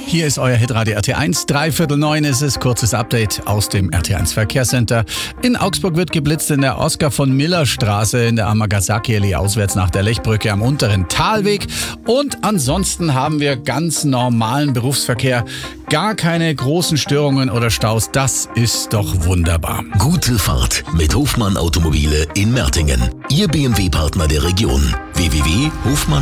Hier ist euer Hitradio RT1. 8:45 ist es. Kurzes Update aus dem RT1 Verkehrscenter. In Augsburg wird geblitzt in der Oskar-von-Miller-Straße in der Amagasaki-Allee auswärts nach der Lechbrücke am unteren Talweg. Und ansonsten haben wir ganz normalen Berufsverkehr. Gar keine großen Störungen oder Staus. Das ist doch wunderbar. Gute Fahrt mit Hofmann Automobile in Mertingen. Ihr BMW-Partner der Region. www.hofmann